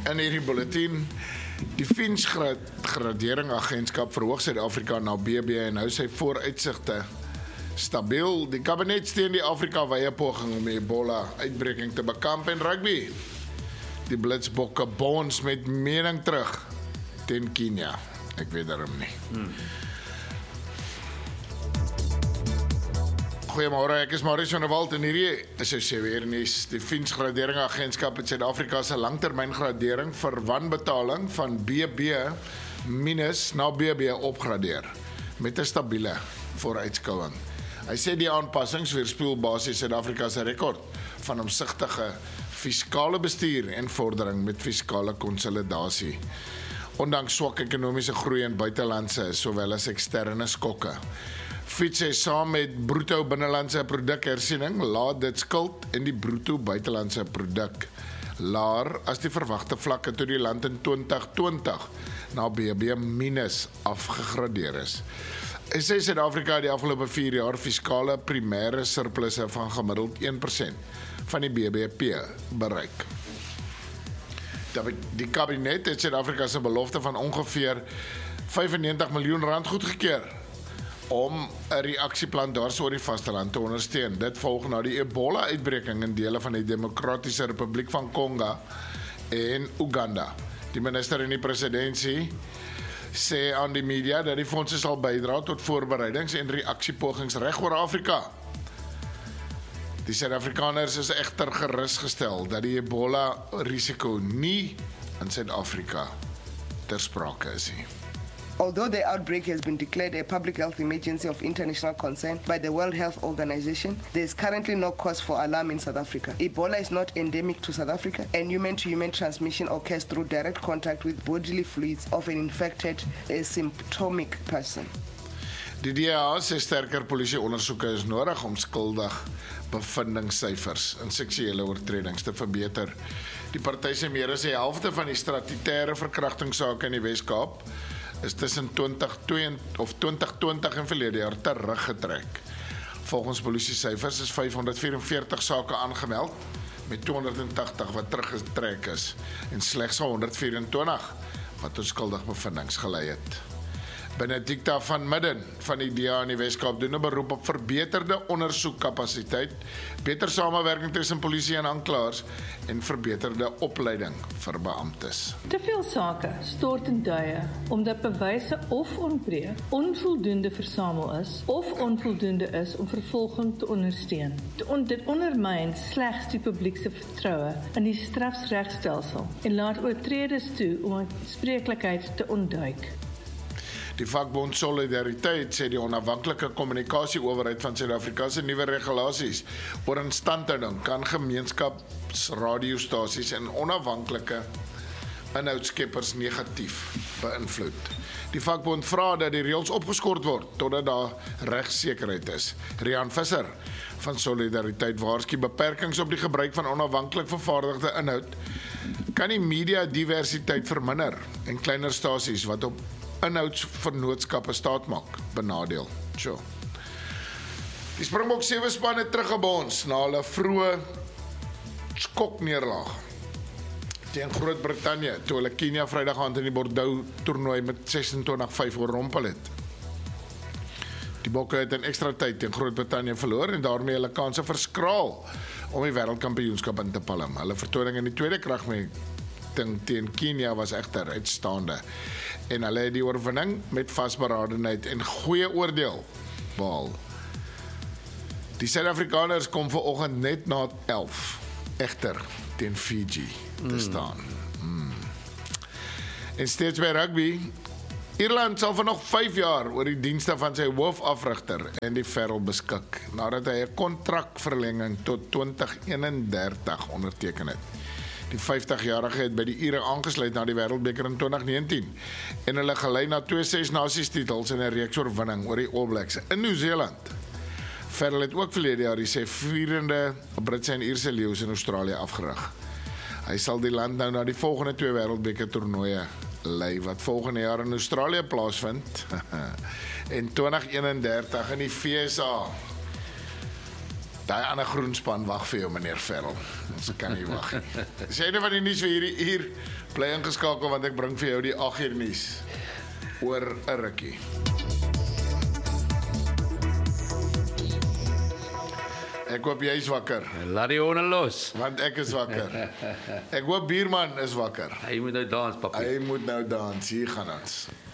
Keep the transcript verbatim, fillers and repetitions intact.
In hierdie bulletin, die Finch Gradering Agentskap verhoog Suid-Afrika na B B en hou sy vooruitsigte stabiel. Die kabinet steun die Afrika-wye poging om die Ebola-uitbreking te bekamp en rugby. Die Blitsbokke bonds met mening terug teen Kenia. Ek weet daarom nie. Hmm. Goeiemôre, ek is Marius van der Walt en hierdie is jou C W R nuus. Die Finch Gradering Agentskap het Suid-Afrika se langtermyngradering vir wanbetaling van B B minus na B B opgradeer met 'n stabiele vooruitskouing. Hy sê die aanpassings weerspieël basies Suid-Afrika se rekord van omsigtige fiskale bestuur en vordering met fiskale konsolidasie. Ondanks swak ekonomiese groei in buitelandse sowel as eksterne skokke. Fitch sê saam met bruto binnelandse produk hersiening laat dit skuld in die bruto buitelandse produk laer as die verwagte vlakke toe die land in twintig twintig na B B minus afgegradeer is. Hy sê Suid-Afrika die afgelope vier jaar fiskale primêre surplusse van gemiddeld een persent van die B B P bereik. Die kabinet het Suid-Afrika se belofte van ongeveer vyfennegentig miljoen rand goedgekeur om 'n reaksieplan dwars oor die vasteland te ondersteun. Dit volg na die Ebola-uitbreking in dele van die Demokratiese Republiek van Kongo en Uganda. Die minister in die presidentskap sê aan die media dat die fondse sal bydra tot voorbereidings en reaksiepogings reg oor Afrika. Die Suid-Afrikaners is egter gerusgestel dat die Ebola-risiko nie in Suid-Afrika ter sprake is nie. Although the outbreak has been declared a public health emergency of international concern by the World Health Organization, there is currently no cause for alarm in South Africa. Ebola is not endemic to South Africa, and human-to-human transmission occurs through direct contact with bodily fluids of an infected asymptomatic person. Die D A sê sterker polisieondersoeke is nodig om skuldig bevindingssyfers in seksuele oortredings te verbeter. Die party sê meer as die helfte van die statutêre verkrachtingssake in die Wes-Kaap is tussen twintig twintig en verlede jaar teruggetrek. Volgens polisiesyfers is vyfhonderd vyfenveertig sake aangemeld met tweehonderd tagtig wat teruggetrek is en slegs honderd vyfentwintig wat tot skuldig bevindings gelei het. Benedicta van Midden van die D A in die Wes-Kaap doen 'n beroep op verbeterde ondersoekkapasiteit, beter samewerking tussen polisie en aanklaers en verbeterde opleiding vir beamptes. Te veel sake stort in duie omdat bewyse of ontbreek, onvoldoende versamel is of onvoldoende is om vervolging te ondersteun. Dit ondermyn slegs die publiek se vertroue in die strafregstelsel en laat oortreders toe om aanspreeklikheid te ontduik. Die vakbond Solidariteit sê die onafhanklike kommunikasieowerheid van Suid-Afrika se nuwe regulasies oor instandhouding kan gemeenskapsradiostasies en onafhanklike inhoudskeppers negatief beïnvloed. Die vakbond vra dat die reëls opgeskort word totdat daar regsekerheid is. Rian Visser van Solidariteit waarsku beperkings op die gebruik van onafhanklik vervaardigde inhoud kan die media diversiteit verminder en kleiner stasies wat op inhoudsvernootskappe staat maak, benadeel. Sure. Die Springbok sewe span het teruggebons na hulle vroeë skokneerlaag teen Groot-Brittanje toe hulle Kenia Vrydag aand in die Bordeaux toernooi met ses en twintig vyf oorrompel het. Die Bokke het in ekstra tyd teen Groot-Brittanje verloor en daarmee hulle kanse verskraal om die wêreldkampioenskap in te palm. Hulle vertoning in die tweede kragmeting teen Kenia was egter uitstaande. En hulle het die oorwinning met vasberadenheid en goeie oordeel behaal. Die Suid-Afrikaners kom vanoggend net na elf egter teen Fiji te staan. Mm. Mm. En steeds by rugby, Ierland sal vir nog vyf jaar oor die dienste van sy hoofafrigter Andy Farrell beskik, nadat hy 'n kontrakverlenging tot twintig eenendertig onderteken het. Die vyftigjarige het by die Ire aangesluit na die Wêreldbeker in twintig negentien en hulle gelei na twee ses nasies titels en 'n reeks oorwinning oor die All Blacks in Nieu-Seeland. Farrell het ook verlede jaar die sy vierende Britse en Ierse leeu's in Australië afgerig. Hy sal die land nou na die volgende twee Wêreldbeker toernooie lei wat volgende jaar in Australië plaasvind en twintig eenendertig in die V S A. Daai ander groenspan wag vir jou, meneer Ferrell. Ons kan nie wag nie. Sê net van die nuus vir hierdie uur, bly ingeskakel want ek bring vir jou die agt uur nuus oor 'n rukkie. Ek hoop jy is wakker. Laat die honde los. Want ek is wakker. Ek hoop Bierman is wakker. Hy moet nou dans, papi. Hy moet nou dans. Hier gaan ons.